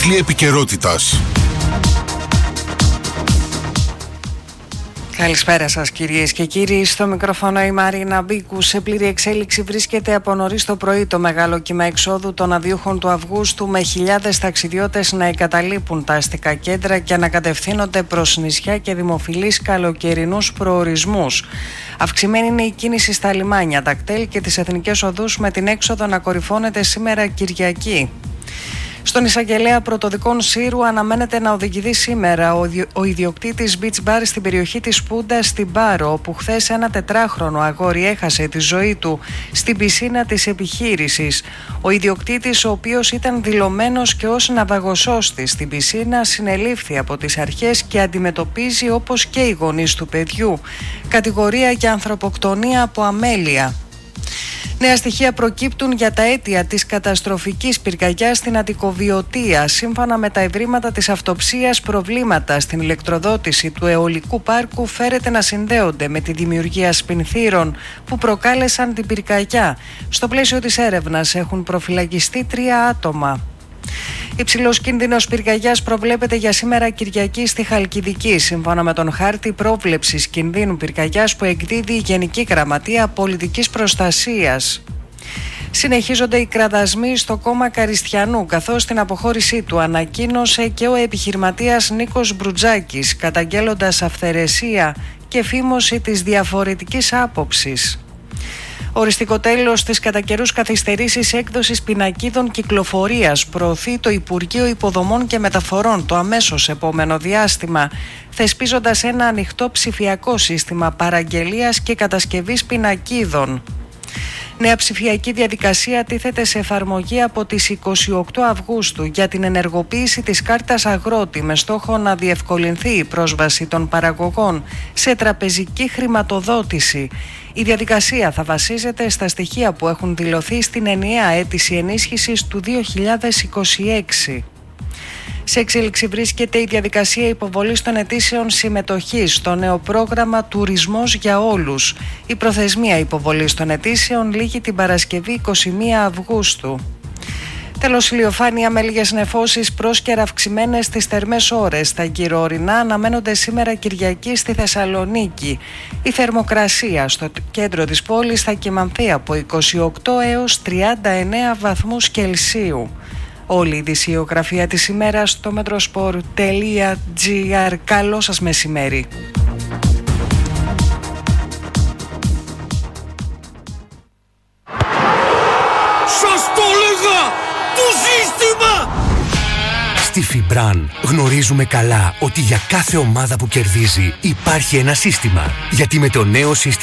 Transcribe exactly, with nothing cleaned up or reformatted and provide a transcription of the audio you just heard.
Τίτλοι επικαιρότητας. Καλησπέρα σας κυρίες και κύριοι. Στο μικρόφωνο η Μαρίνα Μπίκου. Σε πλήρη εξέλιξη βρίσκεται από νωρίς το πρωί το μεγάλο κύμα εξόδου των αδιούχων του Αυγούστου, με χιλιάδες ταξιδιώτες να εγκαταλείπουν τα αστικά κέντρα και να κατευθύνονται προς νησιά και δημοφιλείς καλοκαιρινούς προορισμούς. Αυξημένη είναι η κίνηση στα λιμάνια, τα κτέλ και τις εθνικές οδούς, με την έξοδο να κορυφώνεται σήμερα Κυριακή. Στον εισαγγελέα πρωτοδικών Σύρου αναμένεται να οδηγηθεί σήμερα ο, δι... ο ιδιοκτήτης beach bar στην περιοχή της Πούντα στην Πάρο, όπου χθες ένα τετράχρονο αγόρι έχασε τη ζωή του στην πισίνα της επιχείρησης. Ο ιδιοκτήτης, ο οποίος ήταν δηλωμένος και ως ναυαγοσώστης στην πισίνα, συνελήφθη από τις αρχές και αντιμετωπίζει, όπως και οι γονείς του παιδιού, κατηγορία για ανθρωποκτονία από αμέλεια. Νέα στοιχεία προκύπτουν για τα αίτια της καταστροφικής πυρκαγιάς στην Αττικοβιωτία. Σύμφωνα με τα ευρήματα της αυτοψίας, προβλήματα στην ηλεκτροδότηση του αιωλικού πάρκου φέρεται να συνδέονται με τη δημιουργία σπινθήρων που προκάλεσαν την πυρκαγιά. Στο πλαίσιο της έρευνας έχουν προφυλακιστεί τρία άτομα. Υψηλός κίνδυνος πυρκαγιάς προβλέπεται για σήμερα Κυριακή στη Χαλκιδική, σύμφωνα με τον χάρτη πρόβλεψης κινδύνου πυρκαγιάς που εκδίδει η Γενική Γραμματεία Πολιτικής Προστασίας. Συνεχίζονται οι κραδασμοί στο κόμμα Καριστιανού, καθώς την αποχώρησή του ανακοίνωσε και ο επιχειρηματίας Νίκος Μπρουτζάκης, καταγγέλλοντας αυθαιρεσία και φήμωση της διαφορετικής άποψης. Οριστικό τέλος της κατά καιρούς καθυστερήσεις έκδοσης πινακίδων κυκλοφορίας προωθεί το Υπουργείο Υποδομών και Μεταφορών το αμέσως επόμενο διάστημα, θεσπίζοντας ένα ανοιχτό ψηφιακό σύστημα παραγγελίας και κατασκευής πινακίδων. Νέα ψηφιακή διαδικασία τίθεται σε εφαρμογή από τις είκοσι οκτώ Αυγούστου για την ενεργοποίηση της κάρτας αγρότη, με στόχο να διευκολυνθεί η πρόσβαση των παραγωγών σε τραπεζική χρηματοδότηση. Η διαδικασία θα βασίζεται στα στοιχεία που έχουν δηλωθεί στην ενιαία αίτηση ενίσχυσης του δύο χιλιάδες είκοσι έξι. Σε εξέλιξη βρίσκεται η διαδικασία υποβολής των αιτήσεων συμμετοχής στο νέο πρόγραμμα Τουρισμός για Όλους. Η προθεσμία υποβολής των αιτήσεων λήγει την Παρασκευή είκοσι μία Αυγούστου. Τέλος, ηλιοφάνεια με λίγες νεφώσεις πρόσκαιρα αυξημένες στις θερμές ώρες. Στα γυροορεινά αναμένονται σήμερα Κυριακή στη Θεσσαλονίκη. Η θερμοκρασία στο κέντρο της πόλης θα κυμανθεί από είκοσι οκτώ έως τριάντα εννέα βαθμούς Κελσίου. Όλη η ειδησιογραφία της ημέρας στο metrosport τελεία gr. Καλό σας μεσημέρι. Σας το έλεγα! Το σύστημα! Στη Φιμπραν γνωρίζουμε καλά ότι για κάθε ομάδα που κερδίζει υπάρχει ένα σύστημα. Γιατί με το νέο σύστημα